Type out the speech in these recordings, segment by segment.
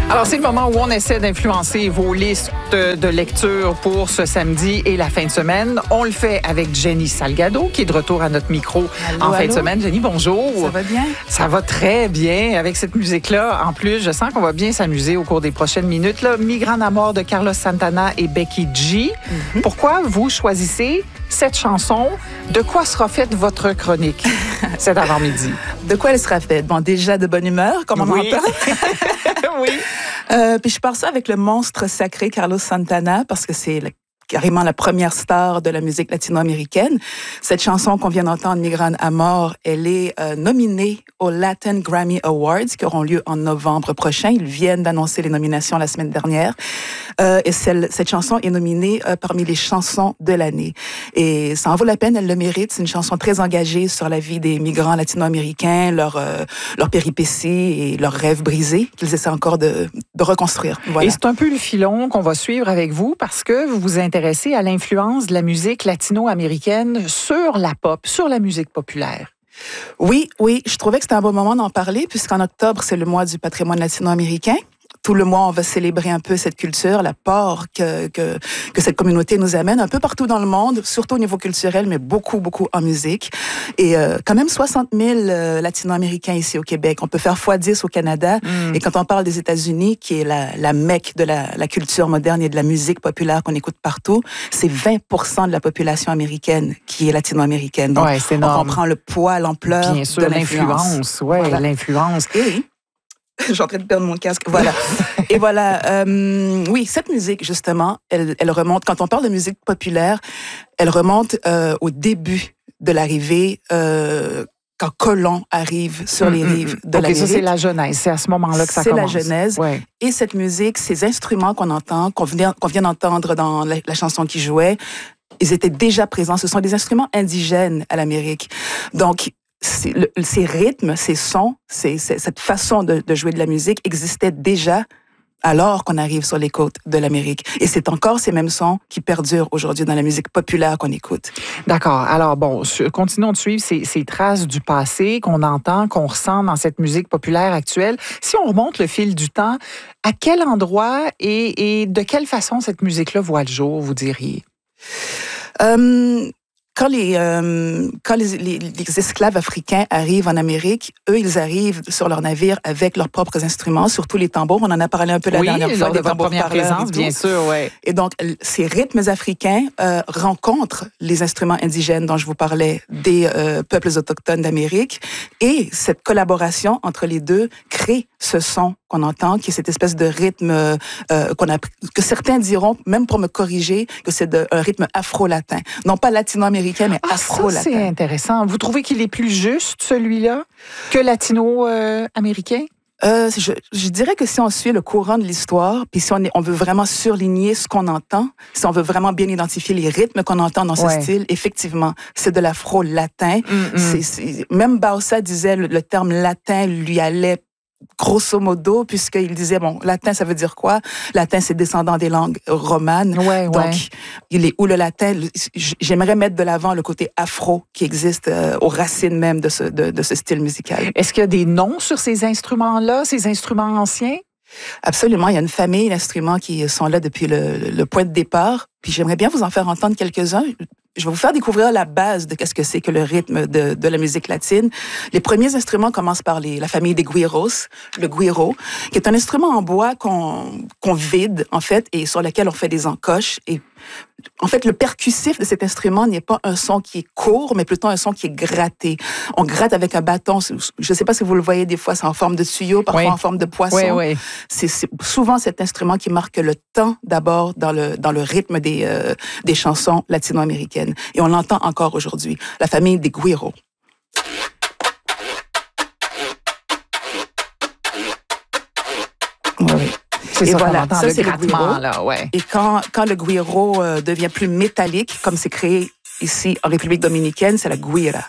Alors, c'est le moment où on essaie d'influencer vos listes de lecture pour ce samedi et la fin de semaine. On le fait avec Jenny Salgado, qui est de retour à notre micro en fin de semaine. Jenny, bonjour. Ça va bien? Ça va très bien avec cette musique-là. En plus, je sens qu'on va bien s'amuser au cours des prochaines minutes. Là, Migrant à mort de Carlos Santana et Becky G. Pourquoi vous choisissez cette chanson? De quoi sera faite votre chronique cet avant-midi? De quoi elle sera faite? Bon, déjà de bonne humeur, comme on entend. Oui. Puis je pars ça avec le monstre sacré Carlos Santana, parce que c'est carrément la première star de la musique latino-américaine. Cette chanson qu'on vient d'entendre, Migrant à mort, elle est nominée aux Latin Grammy Awards qui auront lieu en novembre prochain. Ils viennent d'annoncer les nominations la semaine dernière. Et cette chanson est nominée parmi les chansons de l'année. Et ça en vaut la peine, elle le mérite. C'est une chanson très engagée sur la vie des migrants latino-américains, leurs péripéties et leurs rêves brisés qu'ils essaient encore de reconstruire. Voilà. Et c'est un peu le filon qu'on va suivre avec vous parce que vous vous intéressez à l'influence de la musique latino-américaine sur la pop, sur la musique populaire. Oui, je trouvais que c'était un bon moment d'en parler puisqu'en octobre, c'est le mois du patrimoine latino-américain. Tout le mois, on va célébrer un peu cette culture, l'apport que cette communauté nous amène un peu partout dans le monde, surtout au niveau culturel, mais beaucoup en musique. Et quand même 60 000 latino-américains ici au Québec. On peut faire x10 au Canada. Et quand on parle des États-Unis, qui est la mecque de la culture moderne et de la musique populaire qu'on écoute partout, c'est 20% de la population américaine qui est latino-américaine. Donc, c'est énorme. On comprend le poids, l'ampleur Bien sûr, de l'influence. Voilà. L'influence. Et je suis en train de perdre mon casque. Voilà. Et voilà. Oui, cette musique, justement, elle remonte, quand on parle de musique populaire, elle remonte au début de l'arrivée, quand Colomb arrive sur les rives de l'Amérique. Ça, c'est la genèse. C'est à ce moment-là que ça commence. C'est la genèse. Ouais. Et cette musique, ces instruments qu'on entend, qu'on vient d'entendre dans la chanson qui jouait, ils étaient déjà présents. Ce sont des instruments indigènes à l'Amérique. Donc, ces rythmes, ces sons, cette façon de jouer de la musique existait déjà alors qu'on arrive sur les côtes de l'Amérique. Et c'est encore ces mêmes sons qui perdurent aujourd'hui dans la musique populaire qu'on écoute. D'accord. Alors, bon, continuons de suivre ces traces du passé qu'on entend, qu'on ressent dans cette musique populaire actuelle. Si on remonte le fil du temps, à quel endroit et de quelle façon cette musique-là voit le jour, vous diriez? Quand les esclaves africains arrivent en Amérique, eux, ils arrivent sur leur navire avec leurs propres instruments, surtout les tambours. On en a parlé un peu la dernière fois. Lors de votre première présence, bien sûr, oui. Et donc, ces rythmes africains rencontrent les instruments indigènes dont je vous parlais, des peuples autochtones d'Amérique. Et cette collaboration entre les deux crée ce son qu'on entend, qui est cette espèce de rythme que certains diront, même pour me corriger, que c'est un rythme afro-latin. Non pas latino-américain, mais afro-latin. Ça, c'est intéressant. Vous trouvez qu'il est plus juste, celui-là, que latino-américain? Je dirais que si on suit le courant de l'histoire, puis si on veut vraiment surligner ce qu'on entend, si on veut vraiment bien identifier les rythmes qu'on entend dans ce style, effectivement, c'est de l'afro-latin. Même Bausa disait le terme latin lui allait grosso modo, puisqu'il disait, bon, latin, ça veut dire quoi? Latin, c'est descendant des langues romanes. Donc, il est où le latin? J'aimerais mettre de l'avant le côté afro qui existe aux racines même de ce style musical. Est-ce qu'il y a des noms sur ces instruments-là, ces instruments anciens? Absolument. Il y a une famille d'instruments qui sont là depuis le point de départ. Puis j'aimerais bien vous en faire entendre quelques-uns. Je vais vous faire découvrir la base de qu'est-ce que c'est que le rythme de la musique latine. Les premiers instruments commencent par la famille des güiros, le güiro, qui est un instrument en bois qu'on vide, en fait, et sur lequel on fait des encoches. Et en fait, le percussif de cet instrument n'est pas un son qui est court, mais plutôt un son qui est gratté. On gratte avec un bâton. Je ne sais pas si vous le voyez des fois, c'est en forme de tuyau, parfois en forme de poisson. C'est souvent cet instrument qui marque le temps d'abord dans le rythme des chansons latino-américaines. Et on l'entend encore aujourd'hui. La famille des güiros. Oui. Et voilà, ça c'est le grattement, là, Et quand le güiro devient plus métallique, comme c'est créé ici en République dominicaine, c'est la güira.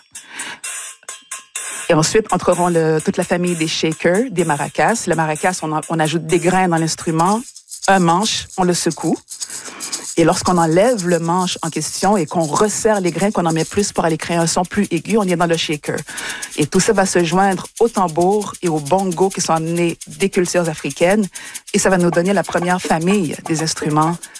Et ensuite, entreront toute la famille des shakers, des maracas. Le maracas, on ajoute des grains dans l'instrument, un manche, on le secoue. Et lorsqu'on enlève le manche en question et qu'on resserre les grains, qu'on en met plus pour aller créer un son plus aigu, on est dans le shaker. Et tout ça va se joindre au tambour et au bongo qui sont amenés des cultures africaines. Et ça va nous donner la première famille des instruments